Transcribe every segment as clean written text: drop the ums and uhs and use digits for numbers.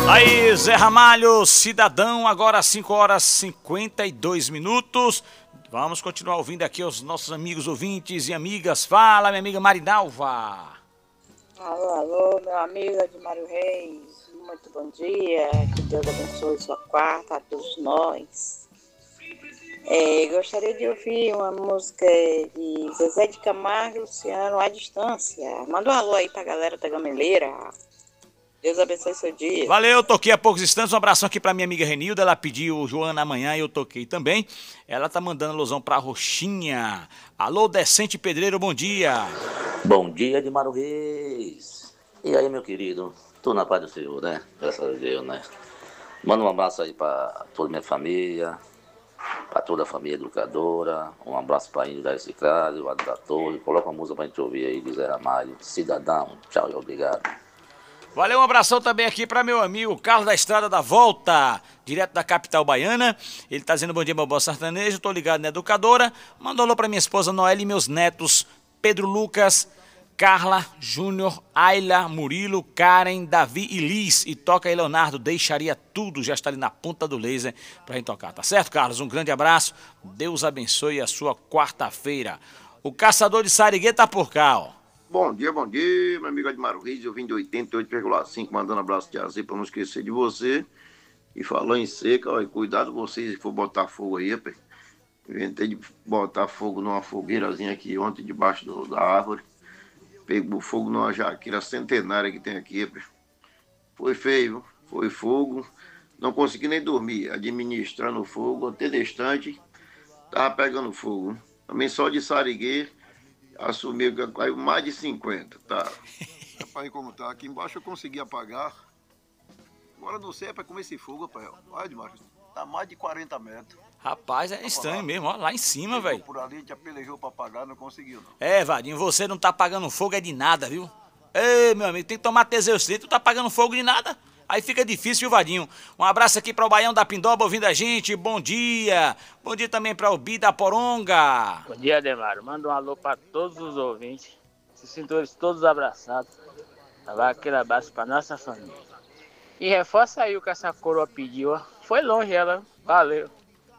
Aí, Zé Ramalho, Cidadão, agora 5 horas e 52 minutos. Vamos continuar ouvindo aqui os nossos amigos ouvintes e amigas. Fala, minha amiga Marinalva. Alô, alô, meu amigo Edmário Reis. Muito bom dia. Que Deus abençoe sua quarta a todos nós. Gostaria de ouvir uma música de Zezé de Camargo e Luciano, à distância. Manda um alô aí pra galera da Gameleira. Deus abençoe seu dia. Valeu, toquei há poucos instantes. Um abração aqui pra minha amiga Renilda. Ela pediu Joana amanhã e eu toquei também. Ela tá mandando alusão pra Roxinha. Alô, Decente Pedreiro, bom dia. Bom dia, Edmário Reis. E aí, meu querido? Tudo na paz do Senhor, né? Graças a Deus, né? Manda um abraço aí pra toda a minha família, pra toda a família educadora. Um abraço pra Índio da Reciclagem, o Ado da Torre. Coloca uma música pra gente ouvir aí de Zé Ramalho. Cidadão, tchau e obrigado. Valeu, um abração também aqui para meu amigo Carlos da Estrada da Volta, direto da capital baiana. Ele tá dizendo bom dia, meu bom sertanejo, tô ligado na educadora. Mandou alô pra minha esposa Noelle e meus netos Pedro Lucas, Carla, Júnior, Ayla, Murilo, Karen, Davi e Liz. E toca aí, Leonardo, deixaria tudo, já está ali na ponta do laser pra gente tocar, tá certo, Carlos? Um grande abraço, Deus abençoe a sua quarta-feira. O Caçador de Sariguê tá por cá, ó. Bom dia, meu amigo Edmário Reis, eu vim de 88,5, mandando abraço de azeite para não esquecer de você. E falando em seca, ó, cuidado você se for botar fogo aí, rapaz. Inventei de botar fogo numa fogueirazinha aqui ontem, debaixo da árvore. Pegou fogo numa jaqueira centenária que tem aqui, rapaz. Foi feio, foi fogo. Não consegui nem dormir, administrando o fogo, até distante, tava pegando fogo. Também só de Sariguê, assumiu que caiu mais de 50, tá? Rapaz, como tá? Aqui embaixo eu consegui apagar. Agora não sei é pra comer esse fogo, rapaz. Olha demais. Tá mais de 40 metros. Rapaz, é estranho mesmo, ó, lá em cima, velho. Por ali, a gente apelejou pra apagar, não conseguiu, não. É, Vadinho, você não tá pagando fogo é de nada, viu? Ei, meu amigo, tem que tomar Teseus 30, tu tá pagando fogo de nada. Aí fica difícil, viu, Vadinho? Um abraço aqui para o Baião da Pindoba ouvindo a gente, bom dia. Bom dia também para o Bi da Poronga. Bom dia, Ademaro. Manda um alô para todos os ouvintes. Se sintam eles todos abraçados. Vai aquele abraço para nossa família. E reforça aí o que essa coroa pediu, ó. Foi longe ela, valeu.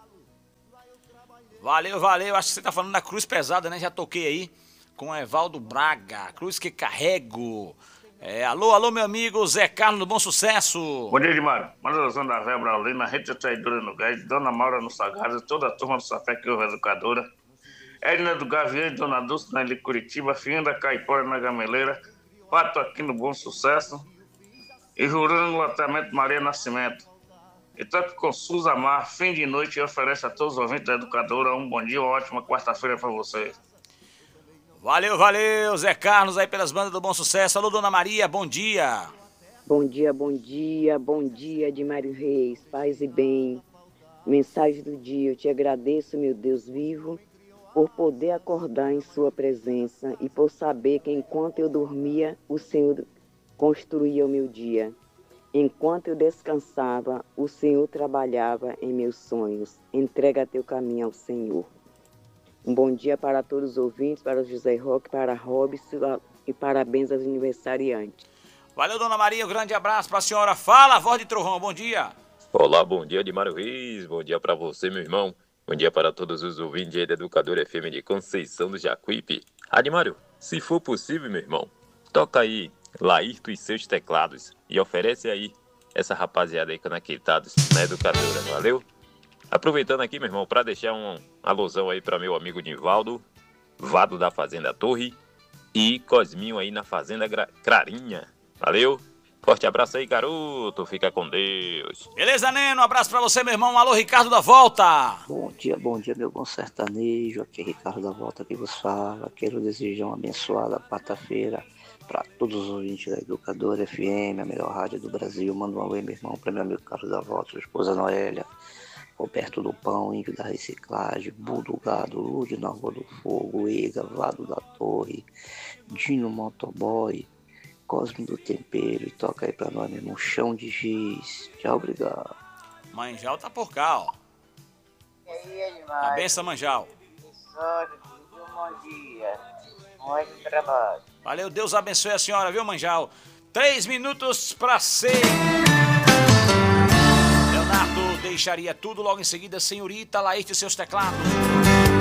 Valeu. Acho que você tá falando da Cruz Pesada, né? Já toquei aí com o Evaldo Braga. Cruz que carrego. Alô, meu amigo Zé Carlos do Bom Sucesso. Bom dia, Edmário. Manda a da Véia Braulina, Rede Traidora no Gás, Dona Maura no Sagaz, toda a turma do Safé que ouve a educadora. Edna do Gavião, Dona Dulce na Ilha Curitiba, Finha da Caipora na Gameleira, Pato aqui no Bom Sucesso e Jurando no Lotamento Maria Nascimento. E toque com Suza Mar, fim de noite, e oferece a todos os ouvintes da educadora um bom dia, uma ótima quarta-feira para vocês. Valeu, Zé Carlos aí pelas bandas do Bom Sucesso. Alô, Dona Maria, bom dia. Bom dia, Edmário Reis, paz e bem. Mensagem do dia, eu te agradeço, meu Deus vivo, por poder acordar em sua presença e por saber que enquanto eu dormia, o Senhor construía o meu dia. Enquanto eu descansava, o Senhor trabalhava em meus sonhos. Entrega teu caminho ao Senhor. Um bom dia para todos os ouvintes, para o José Roque, para Robson e parabéns aos aniversariantes. Valeu, Dona Maria, um grande abraço para a senhora. Fala, voz de trovão, bom dia. Olá, bom dia, Edmário Reis, bom dia para você, meu irmão. Bom dia para todos os ouvintes aí da Educadora FM de Conceição do Jacuípe. Edmário, se for possível, meu irmão, toca aí Laírto e seus teclados e oferece aí essa rapaziada aí conectados na Educadora, valeu? Aproveitando aqui, meu irmão, para deixar um alusão aí para meu amigo Nivaldo, Vado da Fazenda Torre e Cosminho aí na Fazenda Clarinha. Valeu? Forte abraço aí, garoto. Fica com Deus. Beleza, Neno? Um abraço para você, meu irmão. Alô, Ricardo da Volta. Bom dia, meu bom sertanejo. Aqui é Ricardo da Volta que vos fala. Quero desejar uma abençoada quarta-feira para todos os ouvintes da Educadora FM, a melhor rádio do Brasil. Manda um alô, meu irmão, para meu amigo Carlos da Volta, sua esposa Noélia, Roberto do Pão, Índio da Reciclagem, Bu do Gado, Lude na Rua do Fogo, Ega, Vado da Torre, Dino Motoboy, Cosme do Tempero, e toca aí pra nós, meu irmão, Chão de Giz. Tchau, obrigado. Manjal tá por cá, ó. E aí, Edmário? A benção, Manjal. Bom dia. Muito trabalho. Valeu, Deus abençoe a senhora, viu, Manjal? 3 minutos para 6. Bicharia Tudo, logo em seguida, Senhorita Laerte e seus teclados.